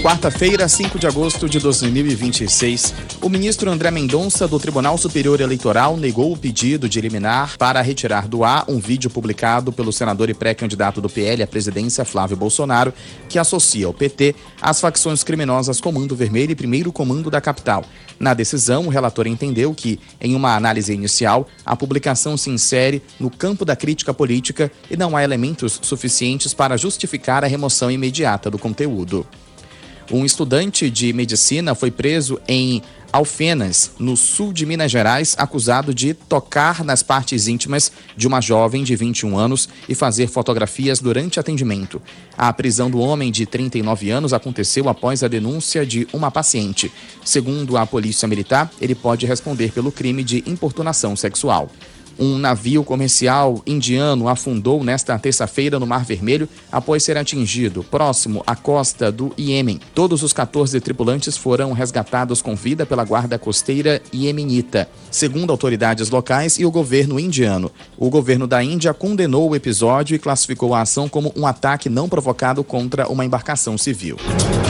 Quarta-feira, 5 de agosto de 2026, o ministro André Mendonça, do Tribunal Superior Eleitoral, negou o pedido de liminar para retirar do ar um vídeo publicado pelo senador e pré-candidato do PL à presidência, Flávio Bolsonaro, que associa o PT às facções criminosas Comando Vermelho e Primeiro Comando da capital. Na decisão, o relator entendeu que, em uma análise inicial, a publicação se insere no campo da crítica política e não há elementos suficientes para justificar a remoção imediata do conteúdo. Um estudante de medicina foi preso em Alfenas, no sul de Minas Gerais, acusado de tocar nas partes íntimas de uma jovem de 21 anos e fazer fotografias durante atendimento. A prisão do homem de 39 anos aconteceu após a denúncia de uma paciente. Segundo a Polícia Militar, ele pode responder pelo crime de importunação sexual. Um navio comercial indiano afundou nesta terça-feira no Mar Vermelho após ser atingido próximo à costa do Iêmen. Todos os 14 tripulantes foram resgatados com vida pela guarda costeira iemenita, segundo autoridades locais e o governo indiano. O governo da Índia condenou o episódio e classificou a ação como um ataque não provocado contra uma embarcação civil.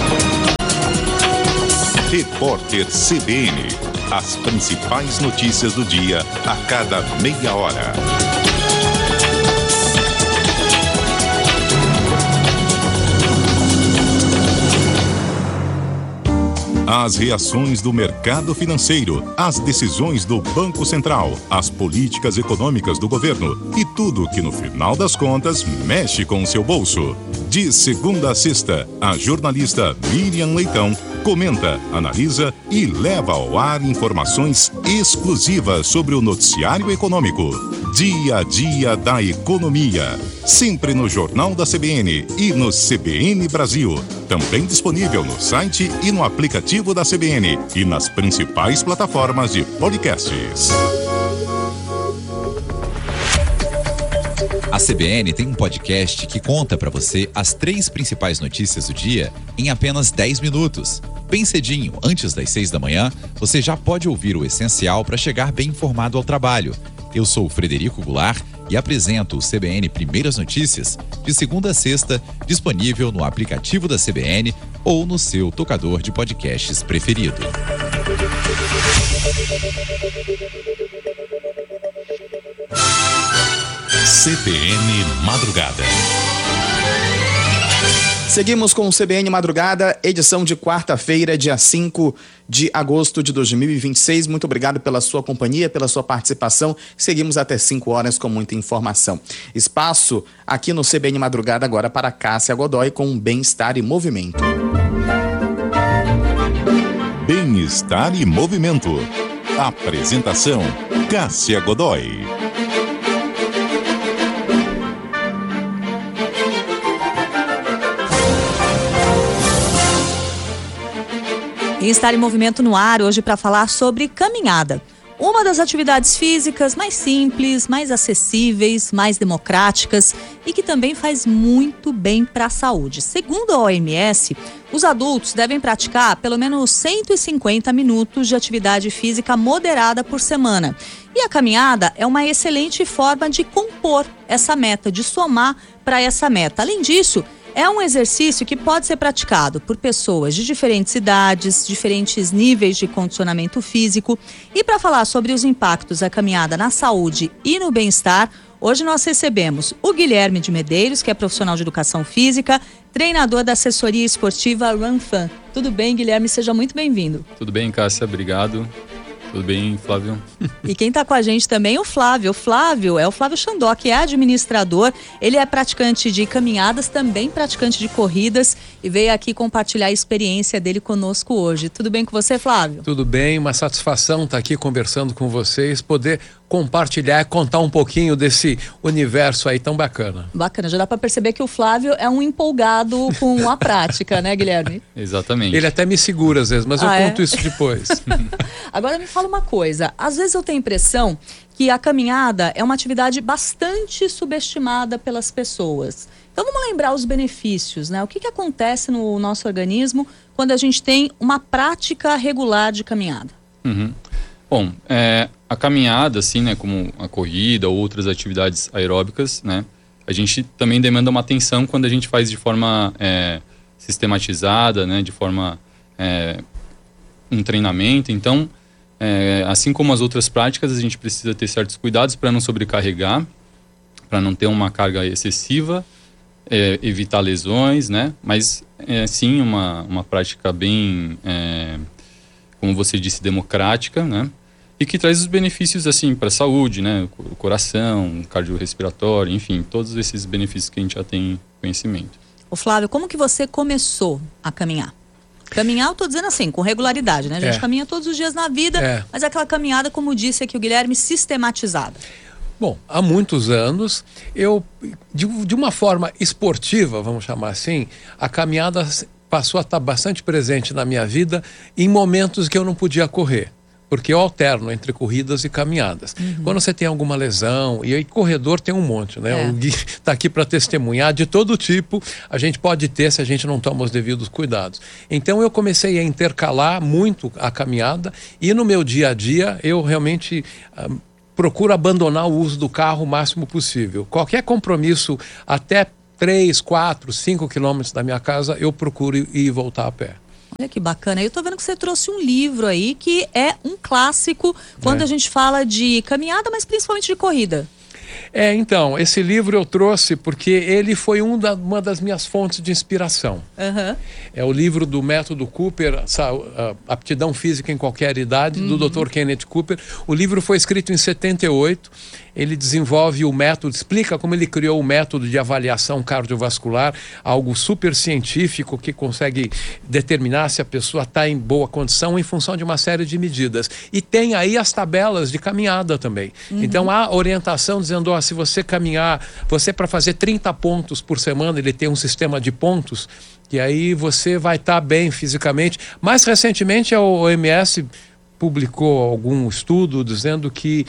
Repórter CBN. As principais notícias do dia a cada meia hora. As reações do mercado financeiro, as decisões do Banco Central, as políticas econômicas do governo e tudo que no final das contas mexe com o seu bolso. De segunda a sexta, a jornalista Miriam Leitão comenta, analisa e leva ao ar informações exclusivas sobre o noticiário econômico. Dia a dia da economia. Sempre no Jornal da CBN e no CBN Brasil. Também disponível no site e no aplicativo da CBN e nas principais plataformas de podcasts. A CBN tem um podcast que conta para você as 3 principais notícias do dia em apenas 10 minutos. Bem cedinho, antes das 6 da manhã, você já pode ouvir o essencial para chegar bem informado ao trabalho. Eu sou o Frederico Goulart e apresento o CBN Primeiras Notícias de segunda a sexta, disponível no aplicativo da CBN ou no seu tocador de podcasts preferido. CBN Madrugada. Seguimos com o CBN Madrugada, edição de quarta-feira, dia 5 de agosto de 2026. Muito obrigado pela sua companhia, pela sua participação. Seguimos até 5 horas com muita informação. Espaço aqui no CBN Madrugada agora para Cássia Godoy com Bem-Estar e Movimento. Bem-Estar e Movimento. Apresentação: Cássia Godoy. Estar em movimento no ar hoje para falar sobre caminhada. Uma das atividades físicas mais simples, mais acessíveis, mais democráticas e que também faz muito bem para a saúde. Segundo a OMS, os adultos devem praticar pelo menos 150 minutos de atividade física moderada por semana. E a caminhada é uma excelente forma de compor essa meta, de somar para essa meta. Além disso, é um exercício que pode ser praticado por pessoas de diferentes idades, diferentes níveis de condicionamento físico. E para falar sobre os impactos da caminhada na saúde e no bem-estar, hoje nós recebemos o Guilherme de Medeiros, que é profissional de educação física, treinador da assessoria esportiva RunFan. Tudo bem, Guilherme? Seja muito bem-vindo. Tudo bem, Cássia? Obrigado. Tudo bem, Flávio? E quem está com a gente também, o Flávio. O Flávio é o Flávio Xandó, que é administrador. Ele é praticante de caminhadas, também praticante de corridas e veio aqui compartilhar a experiência dele conosco hoje. Tudo bem com você, Flávio? Tudo bem, uma satisfação estar aqui conversando com vocês, poder compartilhar, contar um pouquinho desse universo aí tão bacana. Bacana, já dá para perceber que o Flávio é um empolgado com a prática, né, Guilherme? Exatamente. Ele até me segura às vezes, mas eu conto isso depois. Agora me fala uma coisa, às vezes eu tenho a impressão que a caminhada é uma atividade bastante subestimada pelas pessoas. Então vamos lembrar os benefícios, né? O que acontece no nosso organismo quando a gente tem uma prática regular de caminhada? Bom, a caminhada, assim, né, como a corrida ou outras atividades aeróbicas, né, a gente também demanda uma atenção quando a gente faz de forma sistematizada, né, de forma um treinamento. Então, assim como as outras práticas, a gente precisa ter certos cuidados para não sobrecarregar, para não ter uma carga excessiva, evitar lesões, né? Mas sim uma prática bem, como você disse, democrática, né? E que traz os benefícios assim para a saúde, né? O coração, cardiorrespiratório, enfim, todos esses benefícios que a gente já tem conhecimento. Ô Flávio, como que você começou a caminhar? Caminhar, eu tô dizendo assim, com regularidade, né? A gente caminha todos os dias na vida, mas aquela caminhada, como disse aqui o Guilherme, sistematizada. Bom, há muitos anos, eu, de uma forma esportiva, vamos chamar assim, a caminhada passou a estar bastante presente na minha vida em momentos que eu não podia correr. Porque eu alterno entre corridas e caminhadas. Quando você tem alguma lesão, e aí corredor tem um monte, né? O Gui está aqui para testemunhar, de todo tipo, a gente pode ter se a gente não toma os devidos cuidados. Então eu comecei a intercalar muito a caminhada e no meu dia a dia eu realmente procuro abandonar o uso do carro o máximo possível. Qualquer compromisso até 3, 4, 5 quilômetros da minha casa, eu procuro ir e voltar a pé. Olha que bacana. Eu tô vendo que você trouxe um livro aí que é um clássico quando a gente fala de caminhada, mas principalmente de corrida. Então, esse livro eu trouxe porque ele foi uma das minhas fontes de inspiração. É o livro do Método Cooper, Aptidão Física em Qualquer Idade, do Dr. Kenneth Cooper. O livro foi escrito em 78. Ele desenvolve o método, explica como ele criou o método de avaliação cardiovascular, algo super científico que consegue determinar se a pessoa está em boa condição em função de uma série de medidas. E tem aí as tabelas de caminhada também. Então há orientação dizendo, se você caminhar, você para fazer 30 pontos por semana, ele tem um sistema de pontos, que aí você vai estar bem fisicamente. Mais recentemente a OMS publicou algum estudo dizendo que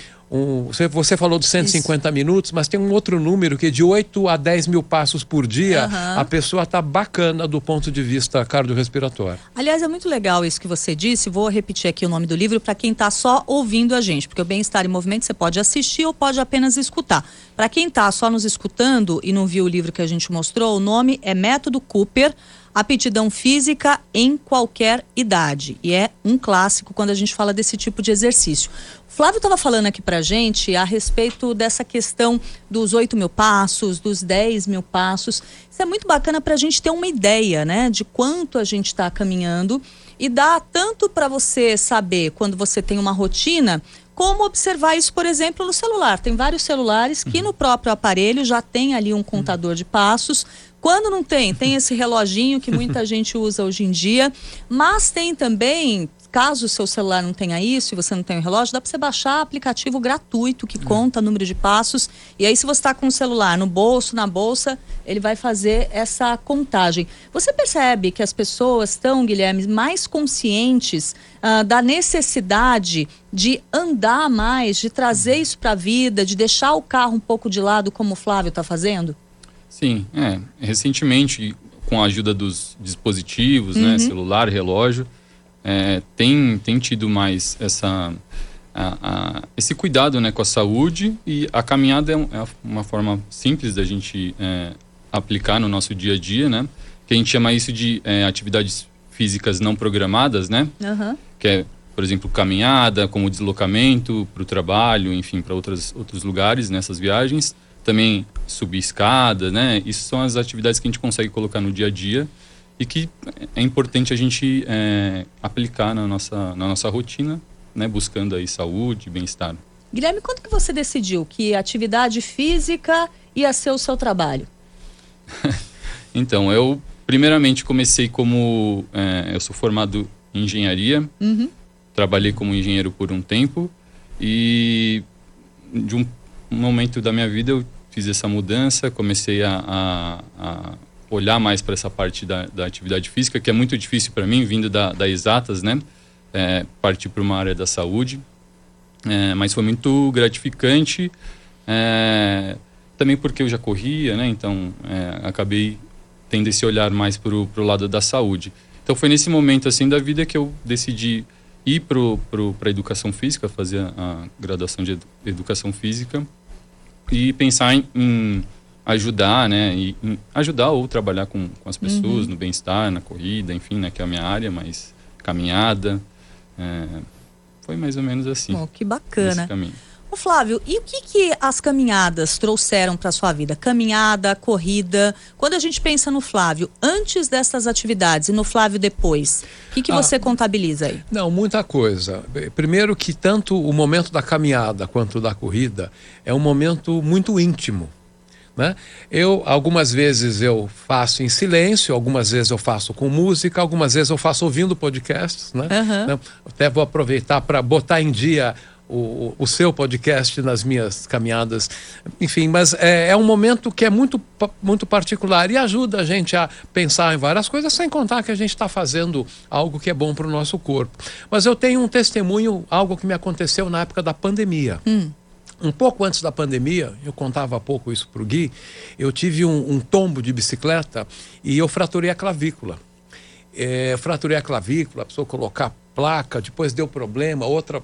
você falou dos 150 minutos, mas tem um outro número que de 8 a 10 mil passos por dia, a pessoa está bacana do ponto de vista cardiorrespiratório. Aliás, é muito legal isso que você disse. Vou repetir aqui o nome do livro para quem está só ouvindo a gente, porque o Bem-Estar em Movimento você pode assistir ou pode apenas escutar. Para quem está só nos escutando e não viu o livro que a gente mostrou, o nome é Método Cooper, Aptidão Física em Qualquer Idade. E é um clássico quando a gente fala desse tipo de exercício. O Flávio estava falando aqui pra gente a respeito dessa questão dos 8 mil passos, dos 10 mil passos. Isso é muito bacana pra gente ter uma ideia, né, de quanto a gente está caminhando, e dá tanto para você saber quando você tem uma rotina, como observar isso, por exemplo, no celular. Tem vários celulares que no próprio aparelho já tem ali um contador de passos. Quando não tem, tem esse reloginho que muita gente usa hoje em dia, mas tem também, caso o seu celular não tenha isso e você não tem o relógio, dá para você baixar aplicativo gratuito que conta número de passos, e aí se você está com o celular no bolso, na bolsa, ele vai fazer essa contagem. Você percebe que as pessoas estão, Guilherme, mais conscientes da necessidade de andar mais, de trazer isso para a vida, de deixar o carro um pouco de lado, como o Flávio está fazendo? Sim, recentemente, com a ajuda dos dispositivos, né, celular, relógio, tem tido mais esse cuidado, né, com a saúde, e a caminhada é uma forma simples da gente aplicar no nosso dia a dia, né, que a gente chama isso de atividades físicas não programadas, né, que é, por exemplo, caminhada, como deslocamento para o trabalho, enfim, para outros lugares nessas viagens. Também subir escada, né? Isso são as atividades que a gente consegue colocar no dia a dia e que é importante a gente aplicar na nossa rotina, né? Buscando aí saúde, bem-estar. Guilherme, quando que você decidiu que atividade física ia ser o seu trabalho? Então, eu primeiramente comecei como... eu sou formado em engenharia, trabalhei como engenheiro por um tempo e de um momento da minha vida eu fiz essa mudança, comecei a olhar mais para essa parte da atividade física, que é muito difícil para mim, vindo da exatas, né? Partir para uma área da saúde, mas foi muito gratificante, também porque eu já corria, né? Então acabei tendo esse olhar mais para o lado da saúde. Então foi nesse momento assim da vida que eu decidi ir para a educação física, fazer a graduação de educação física, e pensar em ajudar, né? E ajudar ou trabalhar com as pessoas no bem-estar, na corrida, enfim, né? Que é a minha área, mas caminhada. Foi mais ou menos assim. Oh, que bacana. Esse caminho. Ô Flávio, e o que as caminhadas trouxeram para sua vida? Caminhada, corrida. Quando a gente pensa no Flávio antes dessas atividades e no Flávio depois, o que você contabiliza aí? Não, muita coisa. Primeiro que tanto o momento da caminhada quanto da corrida é um momento muito íntimo, né? Algumas vezes eu faço em silêncio, algumas vezes eu faço com música, algumas vezes eu faço ouvindo podcasts, né? Até vou aproveitar para botar em dia o seu podcast nas minhas caminhadas, enfim, mas é um momento que é muito, muito particular e ajuda a gente a pensar em várias coisas, sem contar que a gente está fazendo algo que é bom para o nosso corpo. Mas eu tenho um testemunho, algo que me aconteceu na época da pandemia. Um pouco antes da pandemia, eu contava há pouco isso para o Gui, eu tive um tombo de bicicleta e eu fraturei a clavícula. Fraturei a clavícula, precisou colocar placa, depois deu problema, outra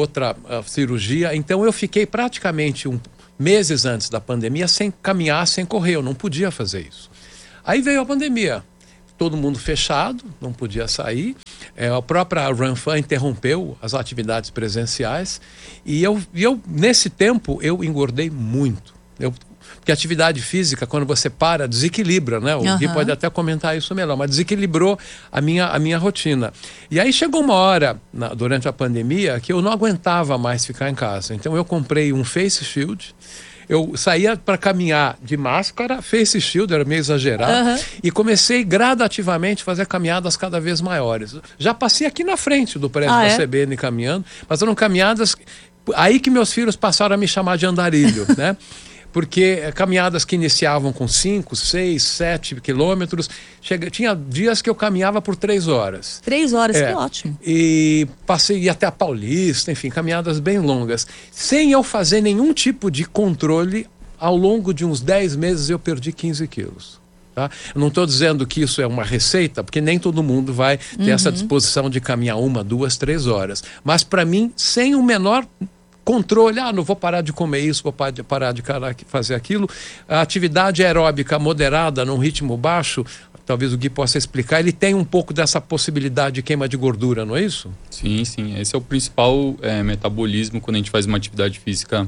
cirurgia. Então eu fiquei praticamente meses antes da pandemia sem caminhar, sem correr, eu não podia fazer isso. Aí veio a pandemia, todo mundo fechado, não podia sair, a própria RunFun interrompeu as atividades presenciais e eu nesse tempo eu engordei muito. Porque a atividade física, quando você para, desequilibra, né? O Gui pode até comentar isso melhor, mas desequilibrou a minha rotina. E aí chegou uma hora, durante a pandemia, que eu não aguentava mais ficar em casa. Então eu comprei um face shield, eu saía para caminhar de máscara, face shield, era meio exagerado, e comecei gradativamente a fazer caminhadas cada vez maiores. Já passei aqui na frente do prédio da CBN caminhando, mas eram caminhadas... Aí que meus filhos passaram a me chamar de andarilho, né? Porque caminhadas que iniciavam com 5, 6, 7 quilômetros, tinha dias que eu caminhava por 3 horas. 3 horas, que ótimo. E passei até a Paulista, enfim, caminhadas bem longas. Sem eu fazer nenhum tipo de controle, ao longo de uns 10 meses eu perdi 15 quilos. Tá? Eu não estou dizendo que isso é uma receita, porque nem todo mundo vai ter essa disposição de caminhar 1, 2, 3 horas. Mas para mim, sem o menor controle, não vou parar de comer isso, vou parar de fazer aquilo. A atividade aeróbica moderada, num ritmo baixo, talvez o Gui possa explicar, ele tem um pouco dessa possibilidade de queima de gordura, não é isso? Sim, sim. Esse é o principal metabolismo quando a gente faz uma atividade física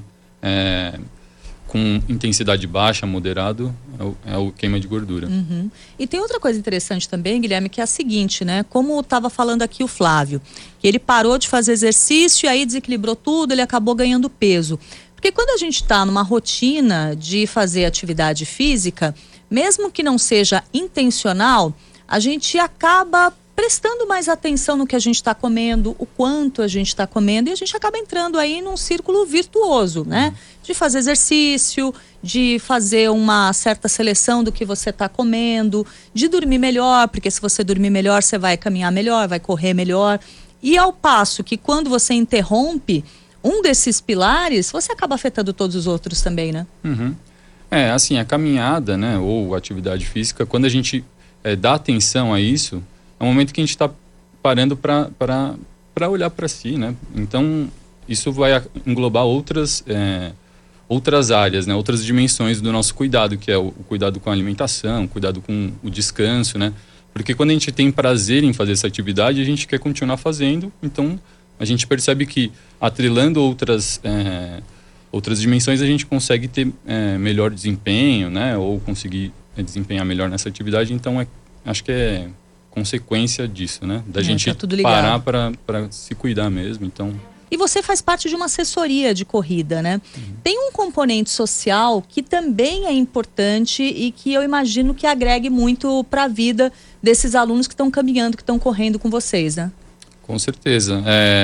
com intensidade baixa, moderado, é o queima de gordura. E tem outra coisa interessante também, Guilherme, que é a seguinte, né? Como estava falando aqui o Flávio, que ele parou de fazer exercício e aí desequilibrou tudo, ele acabou ganhando peso. Porque quando a gente está numa rotina de fazer atividade física, mesmo que não seja intencional, a gente acaba prestando mais atenção no que a gente está comendo, o quanto a gente está comendo, e a gente acaba entrando aí num círculo virtuoso, né? De fazer exercício, de fazer uma certa seleção do que você está comendo, de dormir melhor, porque se você dormir melhor, você vai caminhar melhor, vai correr melhor. E ao passo que quando você interrompe um desses pilares, você acaba afetando todos os outros também, né? Assim, a caminhada, né, ou atividade física, quando a gente dá atenção a isso, é um momento que a gente está parando para olhar para si, né? Então, isso vai englobar outras áreas, né? Outras dimensões do nosso cuidado, que é o cuidado com a alimentação, o cuidado com o descanso, né? Porque quando a gente tem prazer em fazer essa atividade, a gente quer continuar fazendo, então a gente percebe que atrelando outras dimensões a gente consegue ter melhor desempenho, né? Ou conseguir desempenhar melhor nessa atividade, então acho que é consequência disso, né? Da gente parar para se cuidar mesmo, então... E você faz parte de uma assessoria de corrida, né? Tem um componente social que também é importante e que eu imagino que agregue muito para a vida desses alunos que estão caminhando, que estão correndo com vocês, né? Com certeza.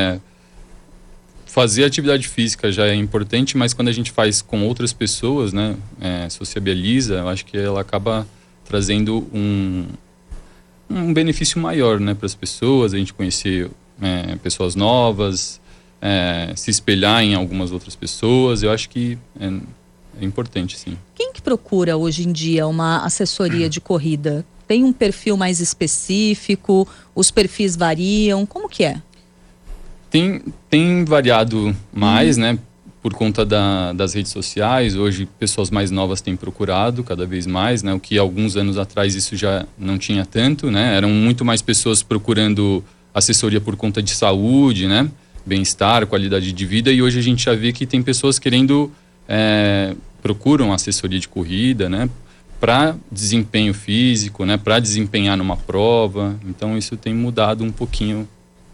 Fazer atividade física já é importante, mas quando a gente faz com outras pessoas, né? Sociabiliza, eu acho que ela acaba trazendo um benefício maior, né, para as pessoas, a gente conhecer pessoas novas, se espelhar em algumas outras pessoas, eu acho que é importante, sim. Quem que procura hoje em dia uma assessoria de corrida? Tem um perfil mais específico? Os perfis variam? Como que é? Tem variado mais, né? por conta das redes sociais, hoje pessoas mais novas têm procurado cada vez mais, né? O que alguns anos atrás isso já não tinha tanto, né? Eram muito mais pessoas procurando assessoria por conta de saúde, né? Bem-estar, qualidade de vida, e hoje a gente já vê que tem pessoas querendo, procuram assessoria de corrida, né? Para desempenho físico, né? Para desempenhar numa prova. Então isso tem mudado um pouquinho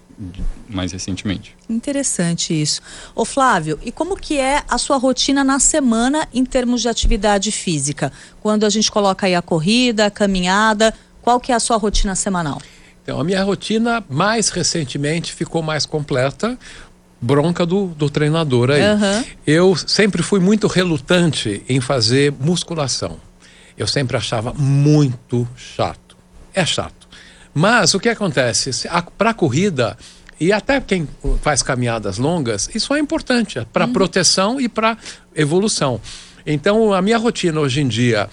mais recentemente. Interessante isso. Ô Flávio, e como que é a sua rotina na semana em termos de atividade física? Quando a gente coloca aí a corrida, a caminhada, qual que é a sua rotina semanal? Então, a minha rotina mais recentemente ficou mais completa, bronca do treinador aí. Eu sempre fui muito relutante em fazer musculação. Eu sempre achava muito chato. É chato. Mas o que acontece? Para a corrida, e até quem faz caminhadas longas, isso é importante para proteção e para evolução. Então, a minha rotina hoje em dia,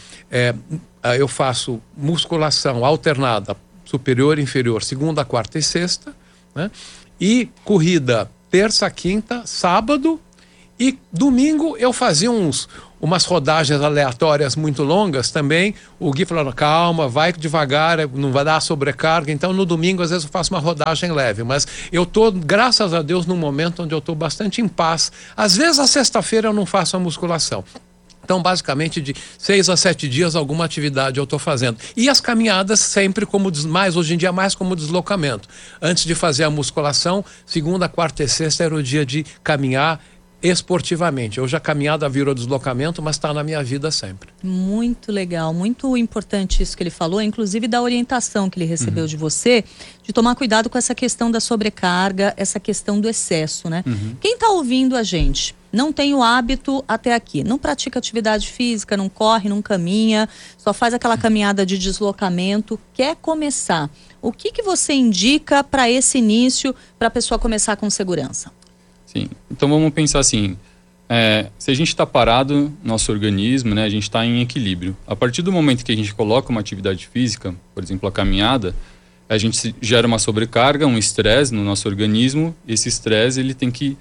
eu faço musculação alternada, superior e inferior, segunda, quarta e sexta, né? E corrida terça, quinta, sábado, e domingo eu fazia umas rodagens aleatórias muito longas também. O Gui falou, calma, vai devagar, não vai dar sobrecarga. Então no domingo às vezes eu faço uma rodagem leve, mas eu tô, graças a Deus, num momento onde eu tô bastante em paz. Às vezes a sexta-feira eu não faço a musculação. Então, basicamente, de 6 a 7 dias, alguma atividade eu estou fazendo. E as caminhadas sempre hoje em dia, mais como deslocamento. Antes de fazer a musculação, segunda, quarta e sexta era o dia de caminhar esportivamente. Hoje a caminhada virou deslocamento, mas está na minha vida sempre. Muito legal, muito importante isso que ele falou, inclusive da orientação que ele recebeu de você, de tomar cuidado com essa questão da sobrecarga, essa questão do excesso, né? Quem está ouvindo a gente não tem o hábito até aqui, não pratica atividade física, não corre, não caminha, só faz aquela caminhada de deslocamento, quer começar. O que você indica para esse início, para a pessoa começar com segurança? Sim, então vamos pensar assim, se a gente está parado, nosso organismo, né, a gente está em equilíbrio. A partir do momento que a gente coloca uma atividade física, por exemplo, a caminhada, a gente gera uma sobrecarga, um estresse no nosso organismo. Esse estresse, ele tem que,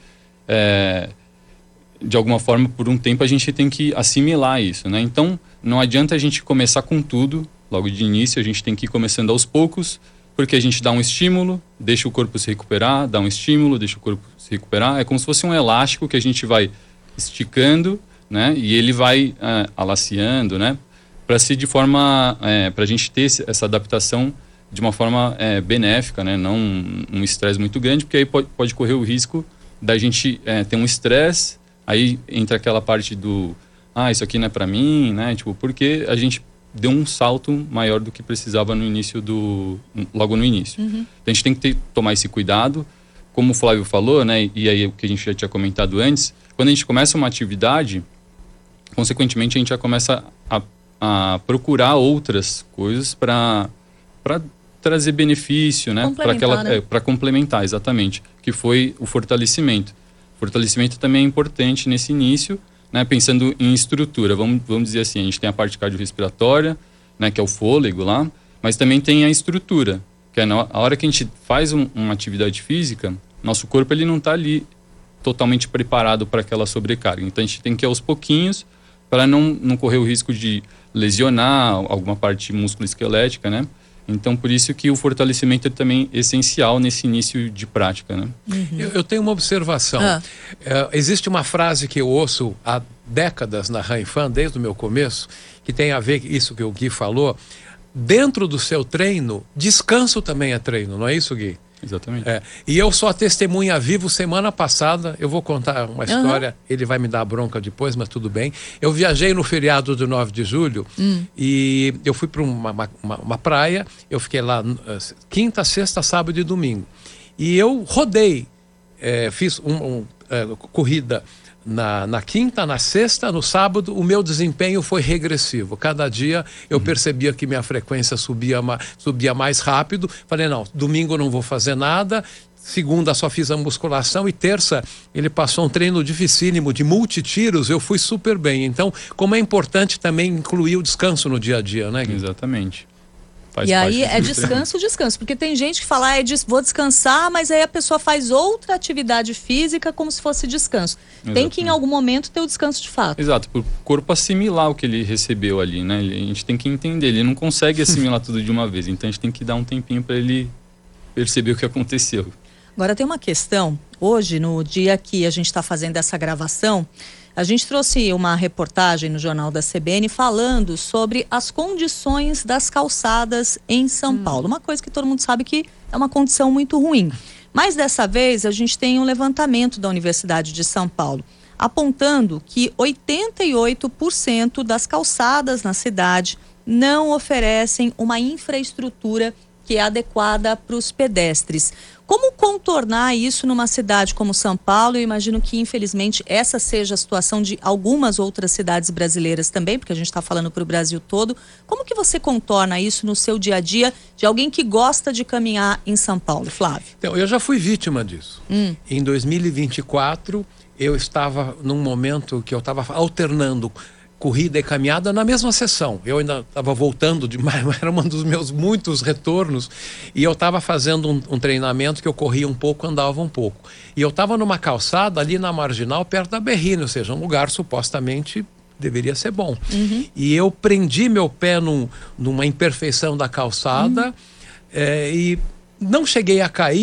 de alguma forma, por um tempo, a gente tem que assimilar isso, né? Então, não adianta a gente começar com tudo, logo de início, a gente tem que ir começando aos poucos, porque a gente dá um estímulo, deixa o corpo se recuperar, dá um estímulo, deixa o corpo se recuperar. É como se fosse um elástico que a gente vai esticando, né? E ele vai alaciando, né? Para ser de forma, para a gente ter essa adaptação de uma forma benéfica, né? Não um estresse muito grande, porque aí pode correr o risco da gente ter um estresse, aí entra aquela parte do, isso aqui não é para mim, né? Tipo, porque a gente deu um salto maior do que precisava logo no início. Então a gente tem que tomar esse cuidado, como o Flávio falou, né? E aí o que a gente já tinha comentado antes, quando a gente começa uma atividade, consequentemente a gente já começa a procurar outras coisas para trazer benefício, né? Para complementar, exatamente, que foi o fortalecimento. O fortalecimento também é importante nesse início, né, pensando em estrutura, vamos dizer assim, a gente tem a parte cardiorrespiratória, né, que é o fôlego lá, mas também tem a estrutura, que é a hora que a gente faz uma atividade física, nosso corpo ele não está ali totalmente preparado para aquela sobrecarga. Então a gente tem que ir aos pouquinhos para não correr o risco de lesionar alguma parte músculo-esquelética, né? Então, por isso que o fortalecimento é também essencial nesse início de prática, né? Eu tenho uma observação. Existe uma frase que eu ouço há décadas na Rainfan, desde o meu começo, que tem a ver com isso que o Gui falou. Dentro do seu treino, descanso também é treino, não é isso, Gui? Exatamente. E eu sou a testemunha vivo. Semana passada, eu vou contar uma história, ele vai me dar bronca depois, mas tudo bem. Eu viajei no feriado do 9 de julho e eu fui para uma praia, eu fiquei lá quinta, sexta, sábado e domingo. E eu rodei, fiz corrida na quinta, na sexta, no sábado, o meu desempenho foi regressivo. Cada dia eu percebia que minha frequência subia mais rápido. Falei, não, domingo eu não vou fazer nada. Segunda só fiz a musculação e terça ele passou um treino dificílimo de multitiros, eu fui super bem. Então, como é importante também incluir o descanso no dia a dia, né, Gui? Exatamente. E aí é descanso, porque tem gente que fala, vou descansar, mas aí a pessoa faz outra atividade física como se fosse descanso. Exatamente. Tem que em algum momento ter o descanso de fato. Exato, para o corpo assimilar o que ele recebeu ali, né? A gente tem que entender, ele não consegue assimilar tudo de uma vez, então a gente tem que dar um tempinho para ele perceber o que aconteceu. Agora tem uma questão, hoje no dia que a gente está fazendo essa gravação, a gente trouxe uma reportagem no Jornal da CBN falando sobre as condições das calçadas em São Paulo. Uma coisa que todo mundo sabe que é uma condição muito ruim. Mas dessa vez a gente tem um levantamento da Universidade de São Paulo, apontando que 88% das calçadas na cidade não oferecem uma infraestrutura que é adequada para os pedestres. Como contornar isso numa cidade como São Paulo? Eu imagino que, infelizmente, essa seja a situação de algumas outras cidades brasileiras também, porque a gente está falando para o Brasil todo. Como que você contorna isso no seu dia a dia de alguém que gosta de caminhar em São Paulo, Flávio? Então, eu já fui vítima disso. Em 2024, eu estava num momento que eu estava alternando corrida e caminhada na mesma sessão. Eu ainda estava voltando era um dos meus muitos retornos, e eu estava fazendo um treinamento que eu corria um pouco, andava um pouco. E eu estava numa calçada ali na Marginal, perto da Berrini, ou seja, um lugar supostamente deveria ser bom. E eu prendi meu pé numa imperfeição da calçada, e não cheguei a cair.